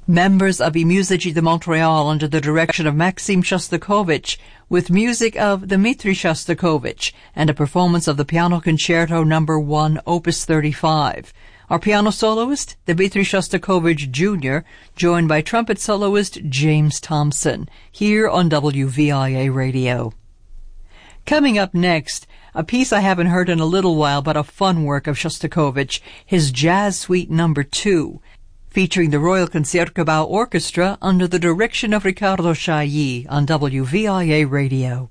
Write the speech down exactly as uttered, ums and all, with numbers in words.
Members of the Musici de Montreal under the direction of Maxim Shostakovich with music of Dmitri Shostakovich and a performance of the Piano Concerto number one, Opus thirty-five. Our piano soloist, Dmitri Shostakovich Junior, joined by trumpet soloist James Thompson, here on W V I A Radio. Coming up next, a piece I haven't heard in a little while, but a fun work of Shostakovich, his Jazz Suite number two, featuring the Royal Concertgebouw Orchestra under the direction of Riccardo Chailly on W V I A Radio.